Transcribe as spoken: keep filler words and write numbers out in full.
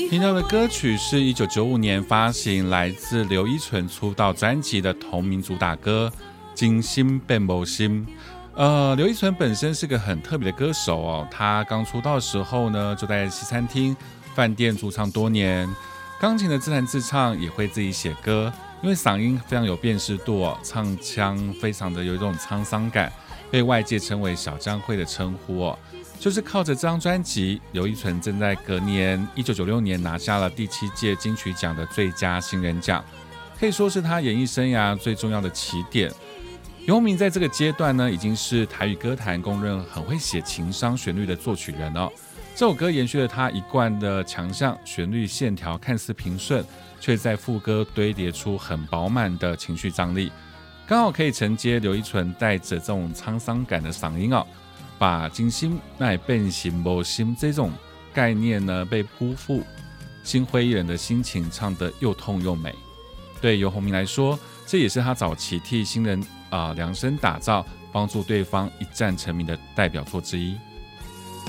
听到的歌曲是一九九五年发行来自刘依纯出道专辑的同名主打歌《真心变无心》。呃，刘依纯本身是个很特别的歌手哦，她刚出道的时候呢，就在西餐厅、饭店驻唱多年，钢琴的自弹自唱，也会自己写歌。因为嗓音非常有辨识度哦，唱腔非常的有一种沧桑感，被外界称为小江蕙的称呼哦。就是靠着这张专辑，刘依纯正在隔年一九九六年拿下了第七届金曲奖的最佳新人奖，可以说是她演艺生涯最重要的起点。游鸿明在这个阶段呢，已经是台语歌坛公认很会写情伤旋律的作曲人哦。这首歌延续了他一贯的强项，旋律线条看似平顺，却在副歌堆叠出很饱满的情绪张力，刚好可以承接刘依纯带着这种沧桑感的嗓音哦，把真心乃变心无心这种概念呢被辜负、心灰意冷的心情唱得又痛又美。对游鸿明来说，这也是他早期替新人、呃、量身打造，帮助对方一战成名的代表作之一。